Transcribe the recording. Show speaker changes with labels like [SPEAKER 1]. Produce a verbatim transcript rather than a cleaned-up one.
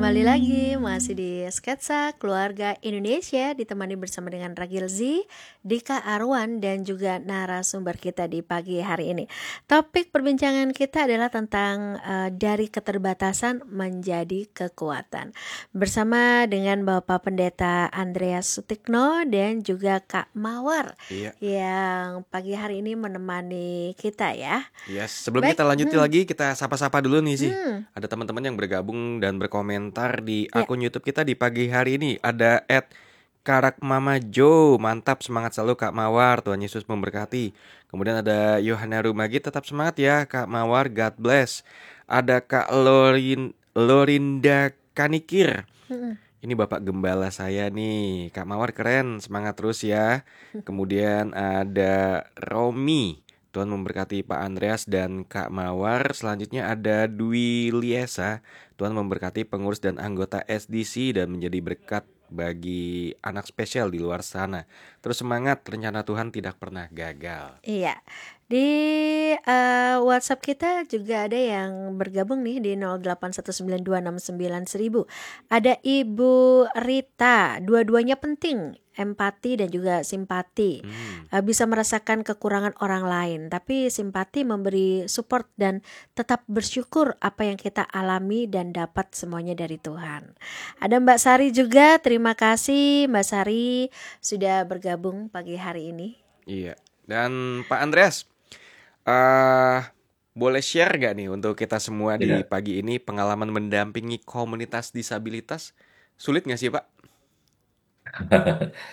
[SPEAKER 1] Kembali lagi masih di Sketsa Keluarga Indonesia ditemani bersama dengan Ragil Z, Dika Arwan dan juga narasumber kita di pagi hari ini. Topik perbincangan kita adalah tentang uh, dari keterbatasan menjadi kekuatan. Bersama dengan Bapak Pendeta Andreas Sutikno dan juga Kak Mawar
[SPEAKER 2] Iya.
[SPEAKER 1] yang pagi hari ini menemani kita ya.
[SPEAKER 2] Yes, sebelum
[SPEAKER 1] Baik.
[SPEAKER 2] kita lanjutin
[SPEAKER 1] Hmm.
[SPEAKER 2] lagi, kita sapa-sapa dulu nih sih.
[SPEAKER 1] Hmm.
[SPEAKER 2] Ada teman-teman yang bergabung dan berkomentar di
[SPEAKER 1] Ya.
[SPEAKER 2] akun YouTube kita di pagi hari ini. Ada at Karak Mama Jo, mantap, semangat selalu Kak Mawar, Tuhan Yesus memberkati. Kemudian ada Yohana Rumagi, tetap semangat ya Kak Mawar, God bless. Ada Kak Lorin Lorinda Kanikir.
[SPEAKER 1] Hmm.
[SPEAKER 2] Ini Bapak Gembala saya nih, Kak Mawar keren, semangat terus ya. Kemudian ada Romi, Tuhan memberkati Pak Andreas dan Kak Mawar. Selanjutnya ada Dwi Liesa, Tuhan memberkati pengurus dan anggota S D C dan menjadi berkat bagi anak spesial di luar sana. Terus semangat, rencana Tuhan tidak pernah gagal.
[SPEAKER 1] Iya. Di uh, WhatsApp kita juga ada yang bergabung nih di nol delapan satu sembilan dua enam sembilan seribu. Ada Ibu Rita, dua-duanya penting, empati dan juga simpati.
[SPEAKER 2] Hmm.
[SPEAKER 1] Uh, bisa merasakan kekurangan orang lain, tapi simpati memberi support dan tetap bersyukur apa yang kita alami dan dapat semuanya dari Tuhan. Ada Mbak Sari juga, terima kasih Mbak Sari sudah bergabung pagi hari ini.
[SPEAKER 2] Iya. Dan Pak Andreas, Uh, boleh share gak nih untuk kita semua
[SPEAKER 3] Iya.
[SPEAKER 2] di pagi ini pengalaman mendampingi komunitas disabilitas? Sulit gak sih Pak?